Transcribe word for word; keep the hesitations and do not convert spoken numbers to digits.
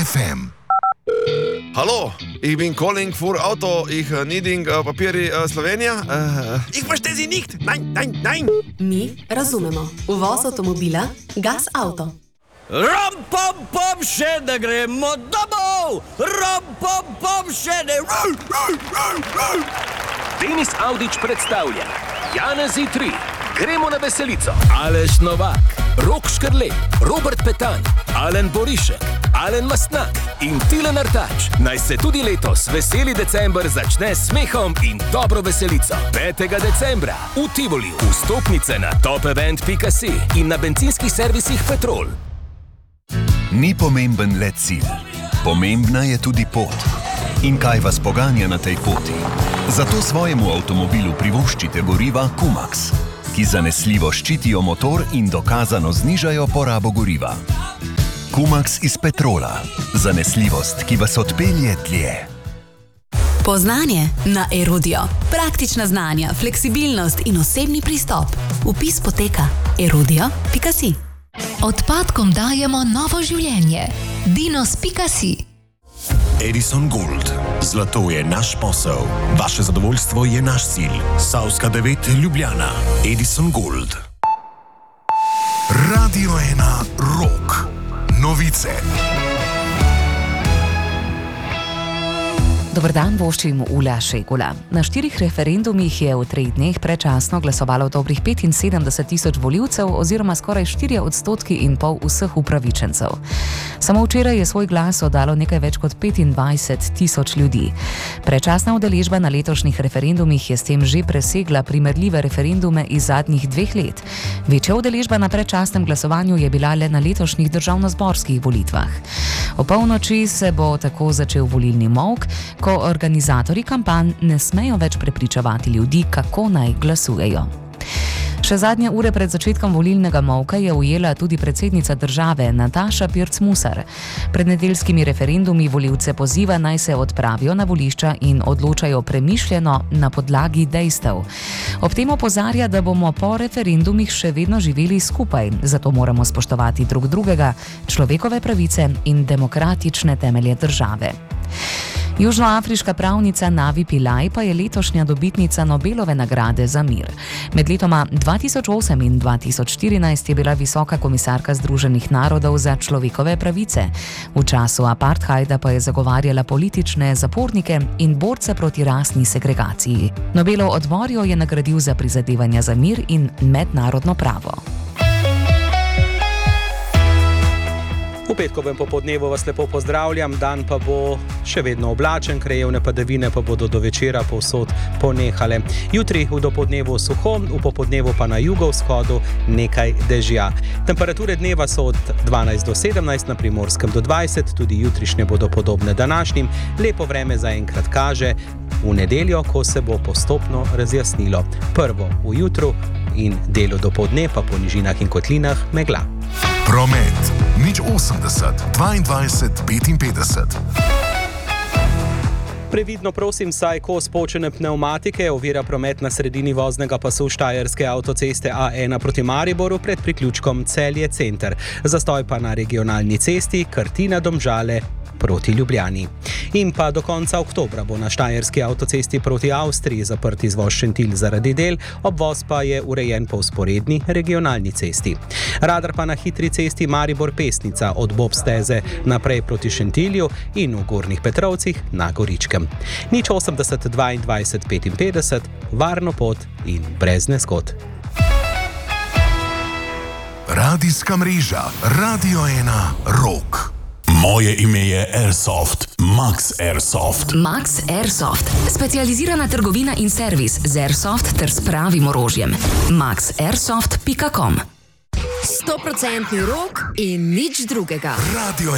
F M. Hallo, ich bin calling für Auto. Ich uh, needing uh, papiri uh, Slowenija. Uh, ich verstehe Sie nicht. Nein, nein, nein. Mi razumemo. Uvoz avtomobila Gas Auto. Rom, pom, pom, še ne gremo domov. Rom, pom, pom, še ne. Denis Audić predstavlja Janezi tri. Gremo na veselico. Aleš Novak, Rok Škrlej, Robert Petan, Alen Borišek, Alen Mastnak in Tilen Artač. Naj se tudi letos veseli december začne s smehom in dobro veselico. petega decembra v Tivoliju. Vstopnice na top event pika si in na bencinskih servisih Petrol. Ni pomemben le cilj, pomembna je tudi pot. In kaj vas poganja na tej poti? Zato svojemu avtomobilu privoščite goriva Kumax, ki zanesljivo ščitijo motor in dokazano znižajo porabo goriva. Kumax iz Petrola. Zanesljivost, ki vas odpelje dlje. Poznanje na Erudio. Praktična znanja, fleksibilnost in osebni pristop. Vpis poteka erudio pika si. Odpadkom dajemo novo življenje. dinos pika si. Edison Gold. Zlato je naš posel. Vaše zadovoljstvo je naš cilj. Savska devet Ljubljana. Edison Gold. Radio ena Rok. Novice. Dobar dan, voščim Ula Šegula. Na štirih referendumih je v treh dneh predčasno glasovalo dobrih petinsedemdeset tisoč volivcev oziroma skoraj štirje odstotki in pol vseh upravičencev. Samo včeraj je svoj glas oddalo nekaj več kot petindvajset tisoč ljudi. Predčasna udeležba na letošnjih referendumih je s tem že presegla primerljive referendume iz zadnjih dveh let. Večja udeležba na predčasnem glasovanju je bila le na letošnjih državnozborskih volitvah. O polnoči se bo tako začel volilni molk, ko organizatorji kampanj ne smejo več prepričevati ljudi, kako naj glasujejo. Še zadnje ure pred začetkom volilnega molka je ujela tudi predsednica države Nataša Pirc Musar. Pred nedeljskimi referendumi volivce poziva, naj se odpravijo na volišča in odločajo premišljeno na podlagi dejstev. Ob tem opozarja, da bomo po referendumih še vedno živeli skupaj, zato moramo spoštovati drug drugega, človekove pravice in demokratične temelje države. Južnoafriška pravnica Navi Pillay pa je letošnja dobitnica Nobelove nagrade za mir. Med letoma dva tisoč osem in dva tisoč štirinajst je bila visoka komisarka Združenih narodov za človekove pravice. V času apartheida pa je zagovarjala politične zapornike in borce proti rasni segregaciji. Nobelov odbor jo je nagradil za prizadevanja za mir in mednarodno pravo. V petkovem popodnevu vas lepo pozdravljam, dan pa bo še vedno oblačen, krajevne padavine pa bodo do večera povsod ponehale. Jutri v dopodnevu suho, v popodnevu pa na jugovzhodu nekaj dežja. Temperature dneva so od dvanajst do sedemnajst, na Primorskem do dvajset, tudi jutrišnje bodo podobne današnjim. Lepo vreme zaenkrat kaže v nedeljo, ko se bo postopno razjasnilo. Prvo v jutru in delu dopodne pa po nižinah in kotlinah megla. Promet. Nič osemdeset, dvaindvajset, petinpetdeset. Previdno prosim, saj ko spočene pnevmatike ovira promet na sredini voznega pasu Štajerske avtoceste A ena proti Mariboru pred priključkom Celje center. Zastoj pa na regionalni cesti Krtina-Domžale proti Ljubljani. In pa do konca oktobra bo na Štajerski avtocesti proti Avstriji zaprt izvoz Šentilj zaradi del, obvoz pa je urejen po vzporedni regionalni cesti. Radar pa na hitri cesti Maribor-Pesnica od Bob steze naprej proti Šentilju in v Gornjih Petrovcih na Goričkem. Nič osemdeset, dvaindvajset, petinpetdeset, varno pot in brez nezgod. Radijska mreža Radio ena Rok. Moje ime je Airsoft, Max Airsoft. Max Airsoft. Specializirana trgovina in servis z Airsoft ter s pravim orožjem. max airsoft pika com. Sto procentni rok in nič drugega. Radio